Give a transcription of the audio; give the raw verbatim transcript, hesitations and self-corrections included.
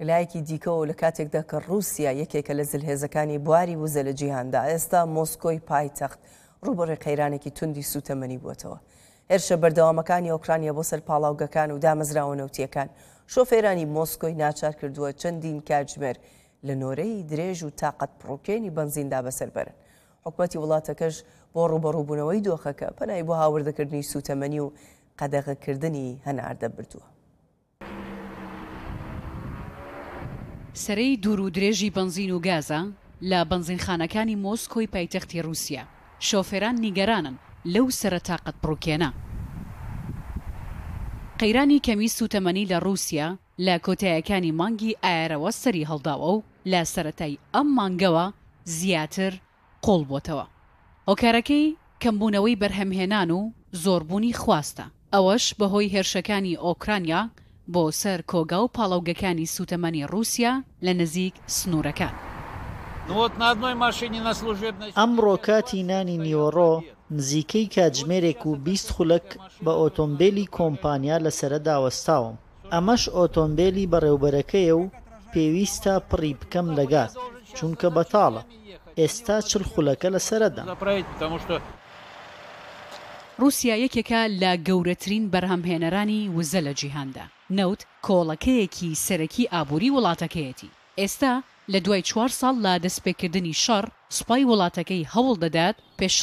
لایەکی دیکەەوە لە کاتێکدا کە رووسیا یەکێکە لە زلهێزەکانی بواری وزە لە جیهاندا، ئێستا مۆسکۆی پایتەخت ڕوبەڕێ قەیرانێکی توندی سوتەمەنی بووەتەوە. هێرشە بەردەوامەکانی ئۆکرانیا بۆ سەر پاڵاوگەکان و دامەزراوە نەوتیەکان شۆفێرانی مۆسکۆی ناچار کردووە چەندین کاتژمێر لە نۆرەی درێژ و تاقەت پڕۆکێنی بەنزیندا بەسەر بەرن. حکوومەتی وڵاتەکەش بۆ ڕوبەڕووبوونەوەی دۆخەکە پەنای بۆ هاوردەکردنی سوتەمەنی و قەدەغەکردنی هەناردە بردووە. سەرەی دوور و درێژی بەنزین و گازە لە بەنزینخانەکانی مۆسکۆی پایتەختی رووسیا. شۆفێران نیگەرانن لەو سەرەتاقەت پڕۆکێنە. قەیرانی کەمی سوتەمەنی لە رووسیا لە کۆتاییەکانی مانگی ئایارەوە سەری هەڵداوە و لە سەرەتای ئەم مانگەوە زیاتر قۆڵ بۆتەوە. هۆکارەکەی کەمبوونەوەی بەرهەمهێنان و زۆربوونی خواستە. ئەوەش بەهۆی هێرشەکانی ئۆکرانیا بۆ سەر کۆگا و پاڵاوگەکانی سوتەمەنی رووسیا لە نزیک سنوورەکان. ئەمڕۆ کاتی نانی نیوەڕۆ نزیکەی کاتژمێرێک و بیست خولەک بە ئۆتۆمبیلی کۆمپانیا لەسرە داوەستاوم. ئەمەش ئۆتۆمبیلی بەڕێوبەرەکەیە و پێویستە پڕی بکەم لە گاز چونکە بەتاڵە. ئێستا چل خولەکە لەسەرەدا. رووسیا یەکێکە لە گەورەترین بەرهەمهێنەرانی وزە لە جیهاندا. نەوت کۆڵەکەیەکی سەرەکی ئابووری وڵاتەکەیەتی. ئێستا لە دوای چوار ساڵ لە دەستپێکردنی شەڕ سوپای وڵاتەکەی هەوڵ دەدات پێش